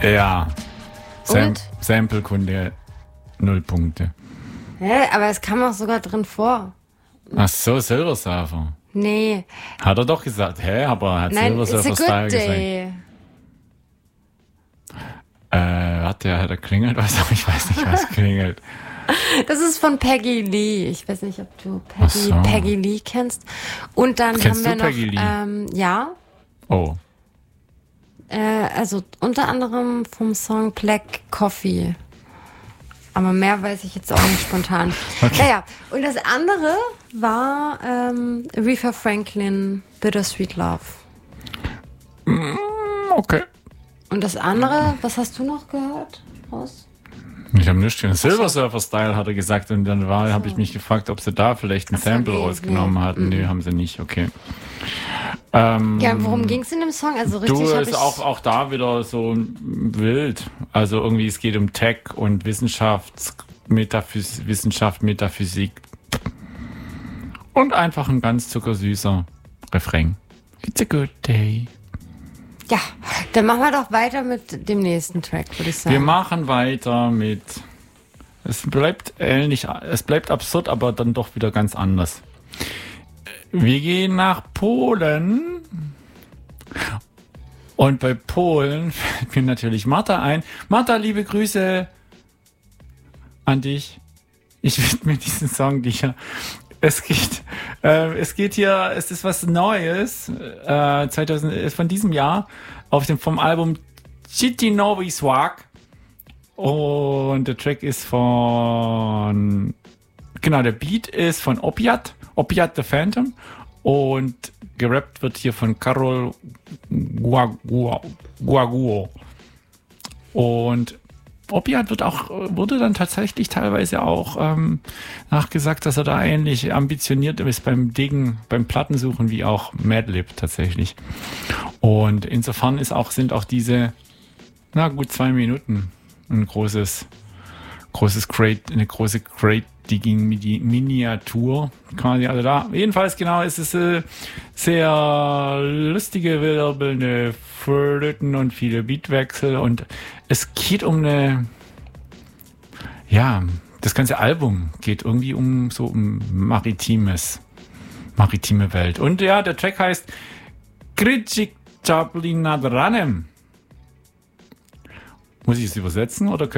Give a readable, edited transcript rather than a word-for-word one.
Ja. Und? Sample-Kunde 0 Punkte. Hä? Aber es kam auch sogar drin vor. Ach so, Silver Surfer. Nee. Hat er doch gesagt. Hä? Aber er hat Nein, Silver it's a Surfer Style good day. gesagt. Hat er klingelt? Ich weiß nicht, was klingelt. Das ist von Peggy Lee. Ich weiß nicht, ob du so. Peggy Lee kennst. Und dann Kennst haben wir du Peggy noch, ja. Oh. Also unter anderem vom Song Black Coffee. Aber mehr weiß ich jetzt auch nicht spontan. Okay. Naja, und das andere war Aretha Franklin, Bittersweet Love. Okay. Und das andere, was hast du noch gehört raus? Ich habe nichts gehört. Silver Surfer Style hat er gesagt und dann habe ich mich gefragt, ob sie da vielleicht ein Sample rausgenommen hatten. Nee, haben sie nicht, okay. Ja, worum ging es in dem Song? Also richtig Du, ist auch da wieder so wild. Also irgendwie, es geht um Tech und Wissenschaft, Metaphysik. Und einfach ein ganz zuckersüßer Refrain. It's a good day. Ja, dann machen wir doch weiter mit dem nächsten Track, würde ich sagen. Wir machen weiter mit... Es bleibt ähnlich, es bleibt absurd, aber dann doch wieder ganz anders. Wir gehen nach Polen. Und bei Polen fällt mir natürlich Martha ein. Martha, liebe Grüße an dich. Ich widme diesen Song dir. Es geht hier, es ist was Neues, 2011 von diesem Jahr, vom Album Chiti Novi Swag. Und der Track ist der Beat ist von Opiat the Phantom. Und gerappt wird hier von Karol Guaguo. Und Opiat wurde dann tatsächlich teilweise auch nachgesagt, dass er da ähnlich ambitioniert ist beim Plattensuchen wie auch Madlib tatsächlich. Und insofern sind auch diese, gut 2 Minuten eine große Crate-Digging-Miniatur quasi. Also da, jedenfalls genau, ist es sehr lustige, wirbelnde Flöten und viele Beatwechsel und es geht um das ganze Album geht irgendwie um maritime Welt. Und ja, der Track heißt Kricik Chaplin Nadranem. Muss ich es übersetzen oder